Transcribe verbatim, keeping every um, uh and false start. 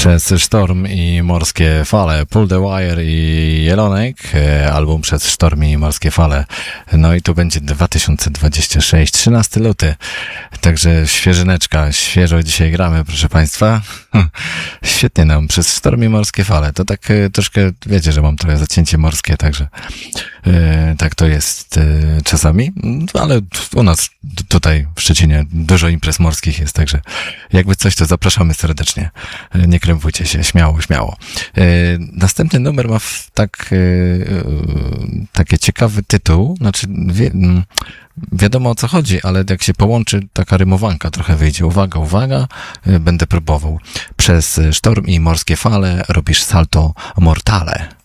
Przez sztorm i morskie fale, Pull the Wire i Jelonek, album Przez sztorm i morskie fale. No i tu będzie dwa tysiące dwudziesty szósty, trzynastego lutego, także świeżyneczka, świeżo dzisiaj gramy, proszę Państwa. Świetnie nam, Przez sztorm i morskie fale, to tak troszkę, wiecie, że mam trochę zacięcie morskie, także e, tak to jest e, czasami, ale u nas tutaj w Szczecinie dużo imprez morskich jest, także jakby coś, to zapraszamy serdecznie. Nie krępujcie się, śmiało, śmiało. E, następny numer ma w tak, e, taki ciekawy tytuł, znaczy wie, wiadomo o co chodzi, ale jak się połączy, taka rymowanka trochę wyjdzie. Uwaga, uwaga, e, będę próbował. Przez sztorm i morskie fale robisz salto mortale.